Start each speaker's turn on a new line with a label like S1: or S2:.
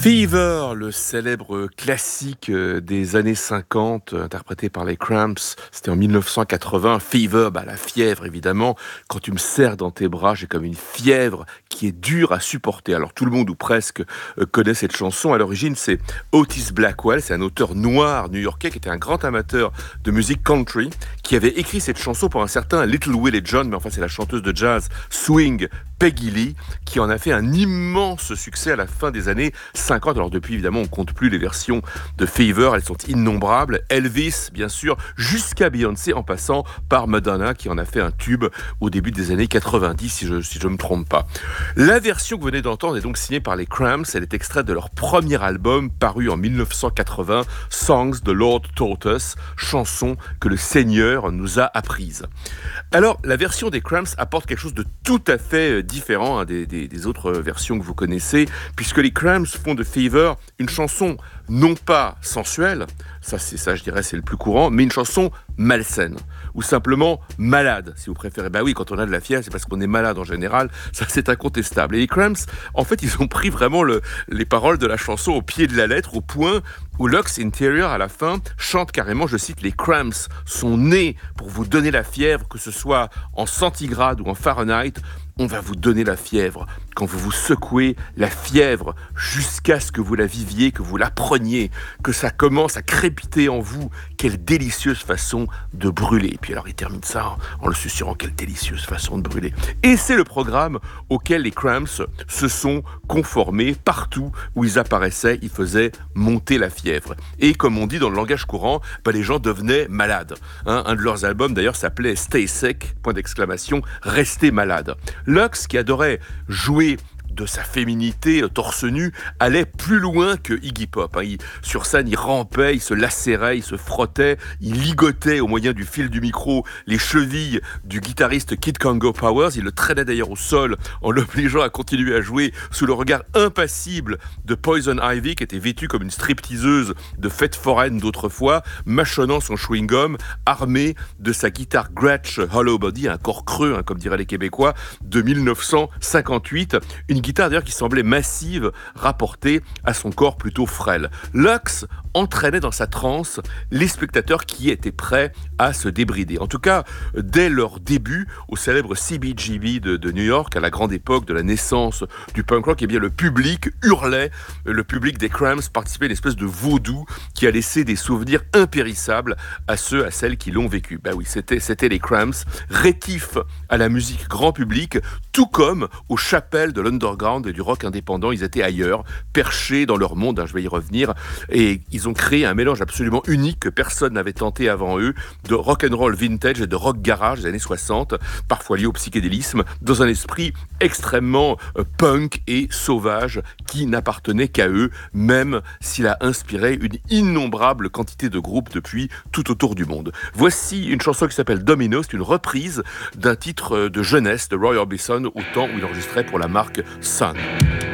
S1: Fever, le célèbre classique des années 50, interprété par les Cramps, c'était en 1980. Fever, la fièvre évidemment. Quand tu me serres dans tes bras, j'ai comme une fièvre qui est dure à supporter. Alors tout le monde ou presque connaît cette chanson. À l'origine, c'est Otis Blackwell, c'est un auteur noir new-yorkais qui était un grand amateur de musique country, qui avait écrit cette chanson pour un certain Little Willie John, mais enfin c'est la chanteuse de jazz swing Peggy Lee, qui en a fait un immense succès à la fin des années 50. Alors depuis, évidemment, on compte plus les versions de Fever, elles sont innombrables. Elvis, bien sûr, jusqu'à Beyoncé, en passant par Madonna, qui en a fait un tube au début des années 90, si je me trompe pas. La version que vous venez d'entendre est donc signée par les Cramps. Elle est extraite de leur premier album, paru en 1980, Songs the Lord Taught Us, chanson que le Seigneur nous a apprises. Alors, la version des Cramps apporte quelque chose de tout à fait différent des autres versions que vous connaissez, puisque les Cramps font de Fever une chanson non pas sensuelle, ça je dirais c'est le plus courant, mais une chanson malsaine, ou simplement malade, si vous préférez. Oui, quand on a de la fièvre, c'est parce qu'on est malade en général, ça c'est incontestable. Et les Cramps, en fait, ils ont pris vraiment les paroles de la chanson au pied de la lettre, au point où Lux Interior, à la fin, chante carrément, je cite, « Les Cramps sont nés pour vous donner la fièvre, que ce soit en centigrade ou en Fahrenheit. On va vous donner la fièvre quand vous vous secouez la fièvre jusqu'à ce que vous la viviez, que vous la preniez, que ça commence à crépiter en vous. Quelle délicieuse façon de brûler. » Et puis alors il termine ça en le susurrant, quelle délicieuse façon de brûler. Et c'est le programme auquel les Cramps se sont conformés partout où ils apparaissaient, ils faisaient monter la fièvre. Et comme on dit dans le langage courant, les gens devenaient malades. Un de leurs albums d'ailleurs s'appelait Stay Sick, point d'exclamation, restez malade. Lux, qui adorait jouer de sa féminité torse nu, allait plus loin que Iggy Pop. Sur scène, il rampait, il se lacérait, il se frottait, il ligotait au moyen du fil du micro les chevilles du guitariste Kid Congo Powers. Il le traînait d'ailleurs au sol en l'obligeant à continuer à jouer sous le regard impassible de Poison Ivy, qui était vêtue comme une stripteaseuse de fête foraine d'autrefois, mâchonnant son chewing-gum, armé de sa guitare Gretsch Hollow Body, un corps creux, comme diraient les Québécois, de 1958. Une guitare d'ailleurs qui semblait massive, rapportée à son corps plutôt frêle. Lux entraînait dans sa transe les spectateurs qui étaient prêts à se débrider. En tout cas, dès leur début au célèbre CBGB de New York, à la grande époque de la naissance du punk rock, le public hurlait, le public des Cramps participait à une espèce de vaudou qui a laissé des souvenirs impérissables à celles qui l'ont vécu. Oui, c'était les Cramps, rétifs à la musique grand public, tout comme aux chapelles de l'underground et du rock indépendant. Ils étaient ailleurs, perchés dans leur monde, je vais y revenir, et ils ont créé un mélange absolument unique que personne n'avait tenté avant eux, de rock and roll vintage et de rock garage des années 60, parfois lié au psychédélisme, dans un esprit extrêmement punk et sauvage qui n'appartenait qu'à eux, même s'il a inspiré une innombrable quantité de groupes depuis tout autour du monde. Voici une chanson qui s'appelle Domino, c'est une reprise d'un titre de jeunesse de Roy Orbison au temps où il enregistrait pour la marque Sun.